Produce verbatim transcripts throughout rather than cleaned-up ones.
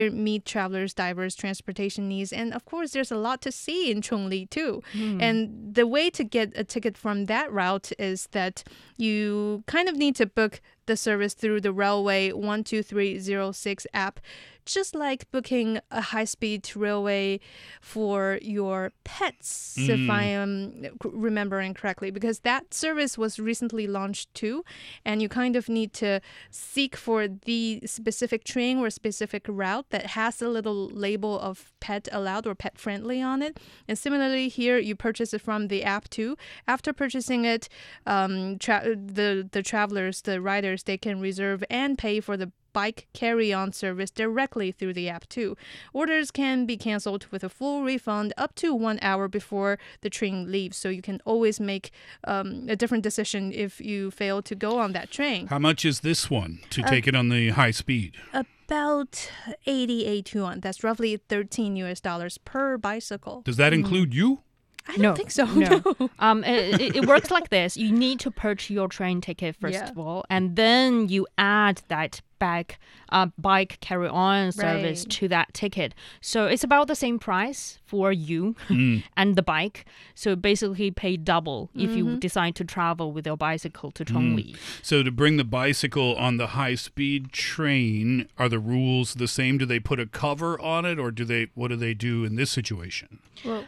meet travelers' diverse transportation needs. And of course, there's a lot to see in Chongli too. Mm. And the way to get a ticket from that route is that you kind of need to book the service through the Railway one two three zero six app, just like booking a high-speed railway for your pets, Mm. if I am remembering correctly, because that service was recently launched too, and you kind of need to seek for the specific train or specific route that has a little label of pet allowed or pet friendly on it. And similarly here, you purchase it from the app too. After purchasing it, um, tra- the, the travelers, the riders, they can reserve and pay for the bike carry-on service directly through the app too. Orders can be canceled with a full refund up to one hour before the train leaves, so you can always make um, a different decision if you fail to go on that train. How much is this one to Uh, take it on the high speed? About eighty-eight yuan. That's roughly thirteen U S dollars per bicycle. Does that include you? I don't No, think so. no. No. Um, it, it- it works like this. You need to purchase your train ticket first Yeah. of all, and then you add that back uh, bike carry-on service Right. to that ticket. So it's about the same price for you Mm. and the bike. So basically pay double if you decide to travel with your bicycle to Chongli. So to bring the bicycle on the high-speed train, are the rules the same? Do they put a cover on it, or do they? What do they do in this situation? Well,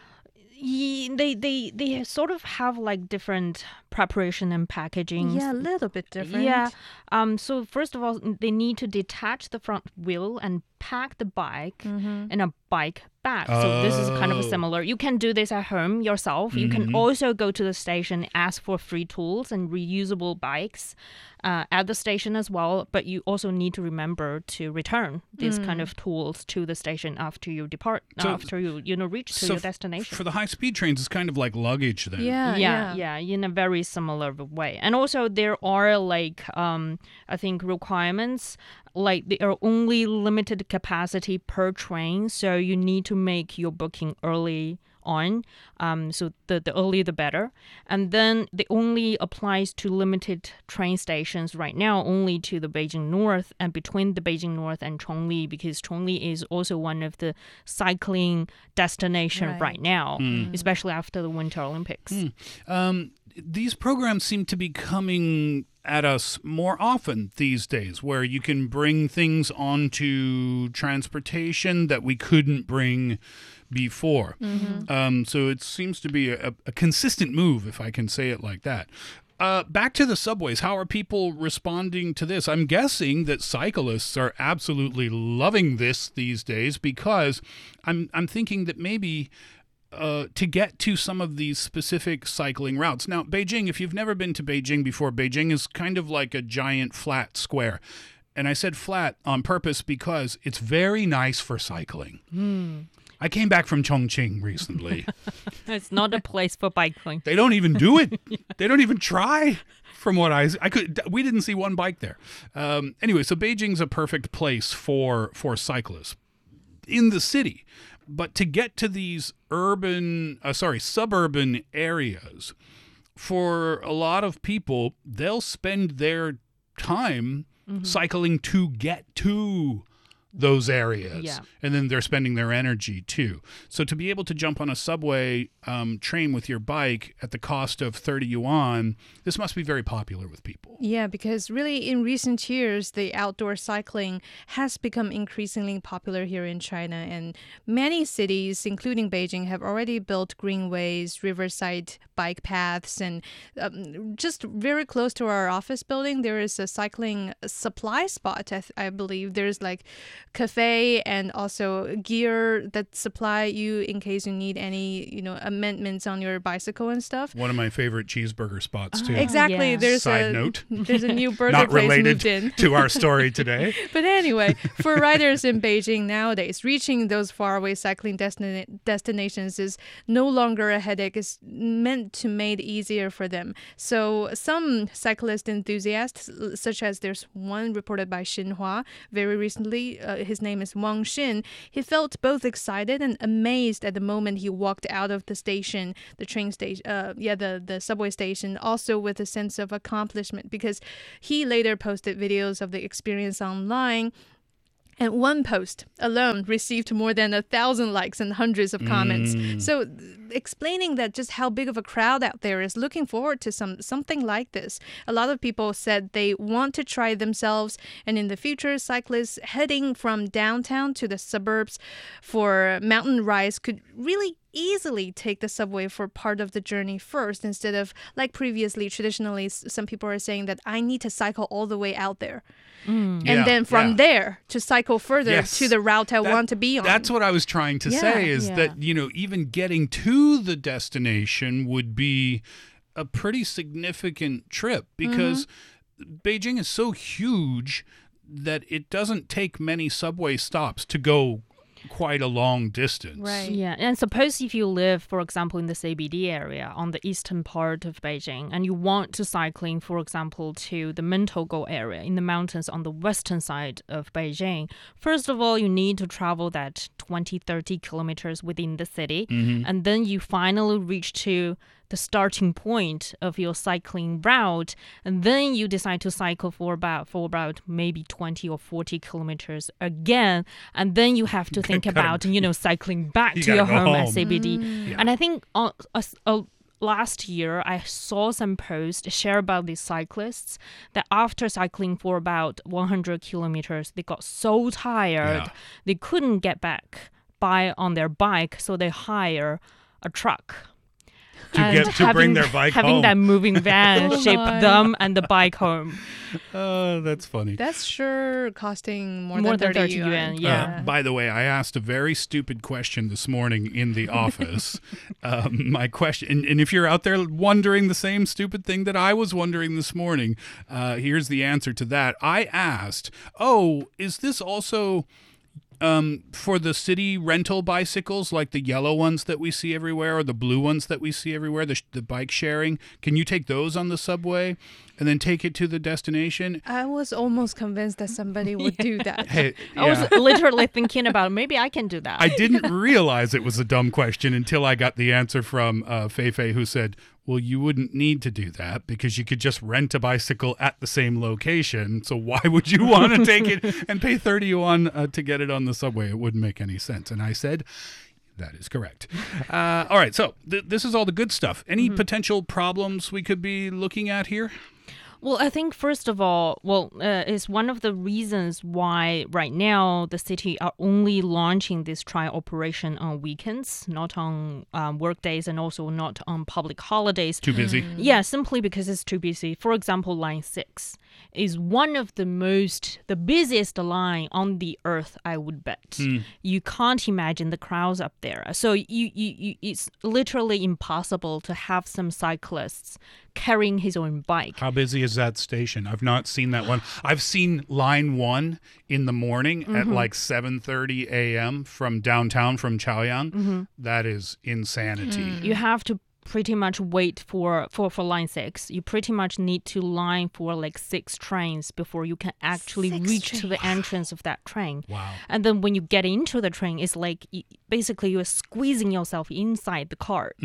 Ye- They, they, they sort of have like different preparation and packaging. yeah, a little bit different. Yeah. Um. So first of all, they need to detach the front wheel and pack the bike in a bike bag. So this is kind Oh. of similar. You can do this at home yourself. You can also go to the station, ask for free tools and reusable bikes uh, at the station as well. But you also need to remember to return these kind of tools to the station after you depart, So- after you you know reach to So your f- destination. For the high-speed trains, it's kind of like luggage then. Yeah, yeah, yeah. yeah, in a very similar way. And also there are like um I think requirements, like there are only limited capacity per train, so you need to make your booking early on. Um so the, the earlier the better. And then it only applies to limited train stations right now, only to the Beijing North and between the Beijing North and Chongli, because Chongli is also one of the cycling destination Right. right, now, especially after the Winter Olympics. Um, these programs seem to be coming at us more often these days, where you can bring things onto transportation that we couldn't bring before. Um, so it seems to be a, a consistent move, if I can say it like that. Uh, back to the subways. How are people responding to this? I'm guessing that cyclists are absolutely loving this these days, because I'm I'm thinking that maybe uh, to get to some of these specific cycling routes. Now, Beijing, if you've never been to Beijing before, Beijing is kind of like a giant flat square. And I said flat on purpose because it's very nice for cycling. I came back from Chongqing recently. It's not a place for bicycling. They don't even do it. They don't even try. From what I, I could, we didn't see one bike there. Um, anyway, so Beijing's a perfect place for for cyclists in the city. But to get to these urban, uh, sorry, suburban areas, for a lot of people, they'll spend their time cycling to get to those areas. Yeah. And then they're spending their energy too. So to be able to jump on a subway um, train with your bike at the cost of thirty yuan, this must be very popular with people. Yeah, because really in recent years, the outdoor cycling has become increasingly popular here in China. And many cities, including Beijing, have already built greenways, riverside bike paths. And um, just very close to our office building, there is a cycling supply spot, I, th- I believe. There's like cafe and also gear that supply you in case you need any, you know, amendments on your bicycle and stuff. One of my favorite cheeseburger spots too. Exactly. yeah. There's Side a note. there's a new burger Not place related moved in. to our story today. But anyway, for riders in Beijing nowadays, reaching those faraway cycling destina- destinations is no longer a headache. It's meant to make it easier for them. So some cyclist enthusiasts, such as there's one reported by Xinhua very recently, uh, his name is Wang Xin, he felt both excited and amazed at the moment he walked out of the station, the train station, uh, yeah, the, the subway station, also with a sense of accomplishment, because he later posted videos of the experience online. And one post alone received more than a thousand likes and hundreds of comments. Mm. So explaining that just how big of a crowd out there is looking forward to some something like this. A lot of people said they want to try themselves, and in the future, cyclists heading from downtown to the suburbs for mountain rides could really easily take the subway for part of the journey first, instead of, like previously, traditionally, some people are saying that I need to cycle all the way out there. Mm. And Yeah, then from yeah. there to cycle further Yes. to the route I That- want to be on. That's what I was trying to Yeah, say is yeah. that, you know, even getting to the destination would be a pretty significant trip because Beijing is so huge that it doesn't take many subway stops to go quite a long distance. Right. Yeah, and suppose if you live, for example, in the C B D area on the eastern part of Beijing, and you want to cycling, for example, to the Mentougou area in the mountains on the western side of Beijing, first of all, you need to travel that twenty, thirty kilometers within the city, and then you finally reach to the starting point of your cycling route, and then you decide to cycle for about for about maybe twenty or forty kilometers again, and then you have to think Gotta- about you know cycling back You to your gotta go home, at home. C B D. Yeah. And I think uh, uh, uh, last year I saw some posts share about these cyclists that after cycling for about one hundred kilometers, they got so tired Yeah. they couldn't get back by on their bike, so they hire a truck. To And get- to bring their bike having home. that moving van Oh ship my. them and the bike home. Oh, that's funny. That's sure costing more, More than than thirty, thirty yuan, Uh, yeah. by the way, I asked a very stupid question this morning in the office. um, my question, and, and if you're out there wondering the same stupid thing that I was wondering this morning, uh, here's the answer to that. I asked, "Oh, is this also um, for the city rental bicycles, like the yellow ones that we see everywhere, or the blue ones that we see everywhere, the, sh- the bike sharing? Can you take those on the subway and then take it to the destination?" I was almost convinced that somebody would do that. Hey, I was yeah. literally thinking about maybe I can do that. I didn't realize it was a dumb question until I got the answer from uh, Feifei, who said, "Well, you wouldn't need to do that because you could just rent a bicycle at the same location. So why would you want to take it and pay thirty yuan uh, to get it on the subway? It wouldn't make any sense." And I said, that is correct. Uh, all right. So th- this is all the good stuff. Any potential problems we could be looking at here? Well, I think first of all, well, uh, it's one of the reasons why right now the city are only launching this trial operation on weekends, not on um, work days, and also not on public holidays. Too busy. Yeah, simply because it's too busy. For example, Line six is one of the most, the busiest line on the earth, I would bet. You can't imagine the crowds up there. So you, you, you, it's literally impossible to have some cyclists carrying his own bike. How busy is that station? I've not seen that one. I've seen line one in the morning at like seven thirty a.m. from downtown, from Chaoyang. That is insanity. You have to pretty much wait for, for, for line six. You pretty much need to line for like six trains before you can actually Six reach to the trains. entrance of that train. Wow. And then when you get into the train, it's like y- basically you're squeezing yourself inside the cart.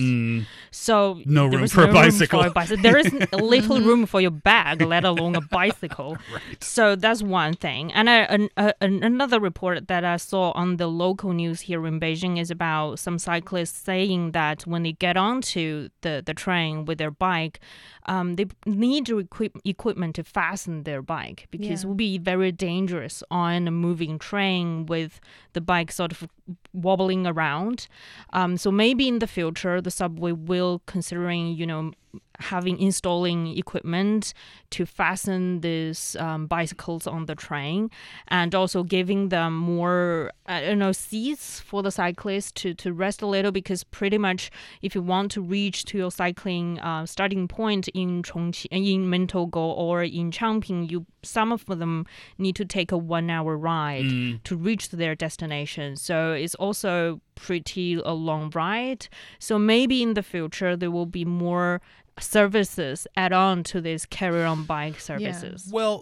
So No there room is for a no bicycle. Room for a bicycle. There is a little room for your bag, let alone a bicycle. Right. So that's one thing. And I, an, a, an, another report that I saw on the local news here in Beijing is about some cyclists saying that when they get onto the, the train with their bike, um, they need to equip equipment to fasten their bike because Yeah. it would be very dangerous on a moving train with the bike sort of wobbling around. Um, so maybe in the future, the subway will considering, you know, having installing equipment to fasten these um, bicycles on the train, and also giving them more, I don't know, seats for the cyclists to, to rest a little, because pretty much if you want to reach to your cycling uh, starting point in Chongqing, in Mentougou or in Changping, you some of them need to take a one hour ride to reach their destination. So it's also pretty a long ride. So maybe in the future there will be more services add on to these carry-on bike services. Well,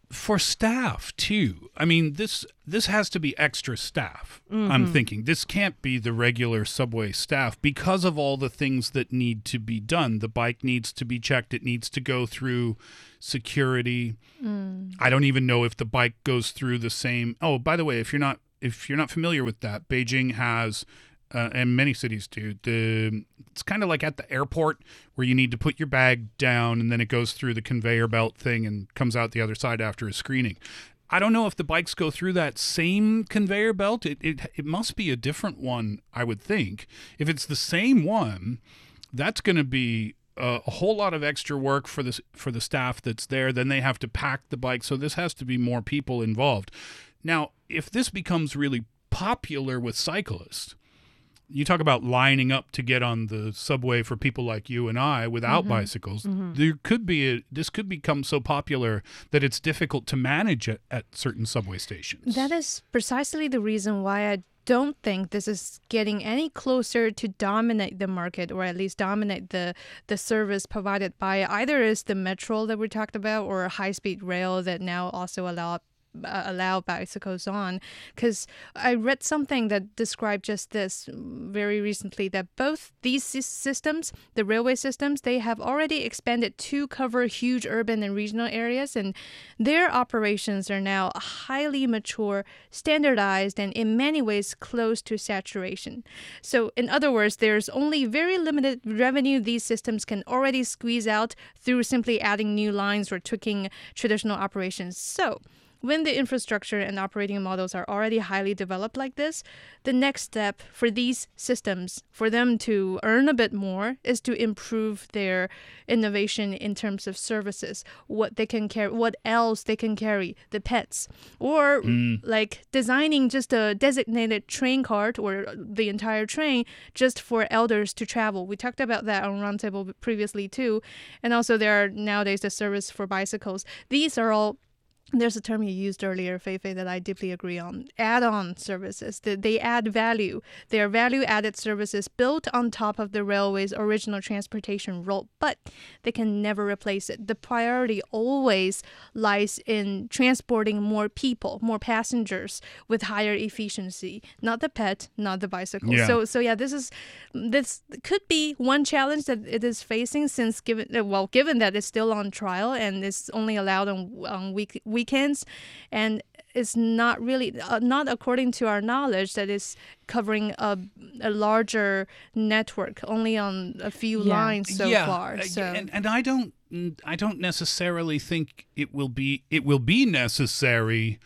for staff too. I mean, this this has to be extra staff. Mm-hmm. I'm thinking this can't be the regular subway staff because of all the things that need to be done. The bike needs to be checked. It needs to go through security. Mm. I don't even know if the bike goes through the same. Oh, by the way, if you're not if you're not familiar with that, Beijing has. Uh, and many cities do. The it's kind of like at the airport where you need to put your bag down and then it goes through the conveyor belt thing and comes out the other side after a screening. I don't know if the bikes go through that same conveyor belt. It it, it must be a different one, I would think. If it's the same one, that's going to be a, a whole lot of extra work for the for the staff that's there. Then they have to pack the bike. So this has to be more people involved. Now, if this becomes really popular with cyclists, you talk about lining up to get on the subway for people like you and I without mm-hmm. bicycles. Mm-hmm. There could be a, this could become so popular that it's difficult to manage it at certain subway stations. That is precisely the reason why I don't think this is getting any closer to dominate the market, or at least dominate the the service provided by either is the metro that we talked about or high-speed rail that now also allow Uh, allow bicycles on. Because I read something that described just this very recently, that both these systems, the railway systems, they have already expanded to cover huge urban and regional areas, and their operations are now highly mature, standardized, and in many ways close to saturation. So in other words, there's only very limited revenue these systems can already squeeze out through simply adding new lines or tweaking traditional operations. So when the infrastructure and operating models are already highly developed like this, the next step for these systems, for them to earn a bit more, is to improve their innovation in terms of services, what they can carry, what else they can carry, the pets, or mm. like designing just a designated train cart or the entire train just for elders to travel. We talked about that on Roundtable previously too. And also there are nowadays a service for bicycles. These are all There's a term you used earlier, Feifei, that I deeply agree on. Add-on services. They add value. They are value-added services built on top of the railway's original transportation role, but they can never replace it. The priority always lies in transporting more people, more passengers with higher efficiency. Not the pet, not the bicycle. Yeah. So, so yeah, this is this could be one challenge that it is facing, since given well, given that it's still on trial and it's only allowed on on week. weekends, and it's not really uh, not according to our knowledge that it's covering a, a larger network, only on a few yeah. lines so yeah. far. So and, and I don't I don't necessarily think it will be it will be necessary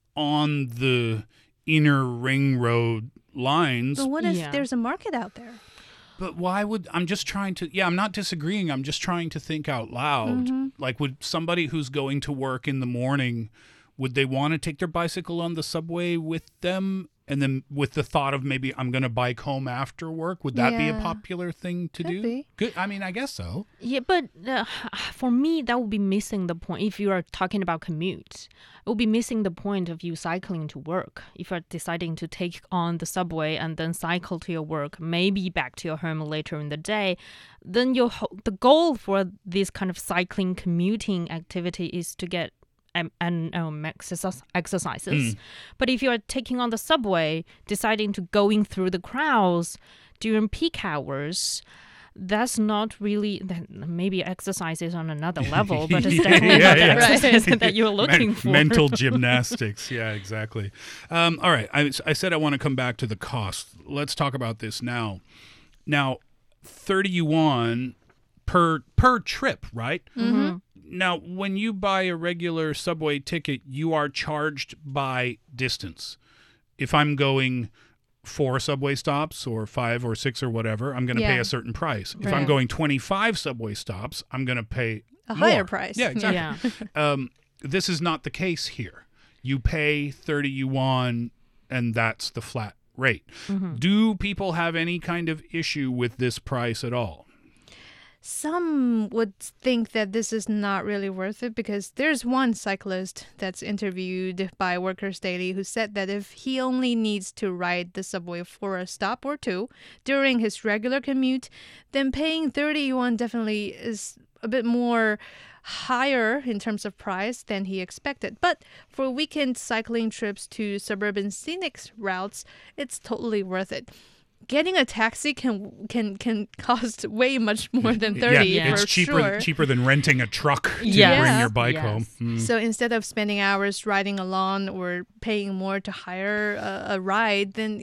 on the inner ring road lines. But what if yeah. there's a market out there? But why would I'm just trying to yeah, I'm not disagreeing. I'm just trying to think out loud. Mm-hmm. Like, would somebody who's going to work in the morning, would they want to take their bicycle on the subway with them? And then with the thought of maybe I'm going to bike home after work, would that yeah. be a popular thing to Could do? be. Good. I mean, I guess so. Yeah, but uh, for me, that would be missing the point. If you are talking about commute, it would be missing the point of you cycling to work. If you're deciding to take on the subway and then cycle to your work, maybe back to your home later in the day, then your ho- the goal for this kind of cycling commuting activity is to get um, and um, exercise, exercises. Mm. But if you're taking on the subway, deciding to going through the crowds during peak hours, that's not really, maybe exercise is on another level, but it's definitely yeah, not yeah. the exercise Right. that you're looking Men- for. Mental gymnastics. Yeah, exactly. Um, all right. I, I said I want to come back to the cost. Let's talk about this now. Now, thirty yuan per per trip, right? Mm-hmm. Now, when you buy a regular subway ticket, you are charged by distance. If I'm going four subway stops or five or six or whatever, I'm going to Yeah. pay a certain price. If Right. I'm going twenty-five subway stops, I'm going to pay A more. higher price. Yeah, exactly. Yeah. um, this is not the case here. You pay thirty yuan, and that's the flat rate. Mm-hmm. Do people have any kind of issue with this price at all? Some would think that this is not really worth it, because there's one cyclist that's interviewed by Workers Daily who said that if he only needs to ride the subway for a stop or two during his regular commute, then paying thirty yuan definitely is a bit more higher in terms of price than he expected. But for weekend cycling trips to suburban scenic routes, it's totally worth it. Getting a taxi can can can cost way much more than thirty yeah, for it's cheaper sure. cheaper than renting a truck to Yes. bring your bike Yes. home. Mm. So instead of spending hours riding along or paying more to hire a, a ride, then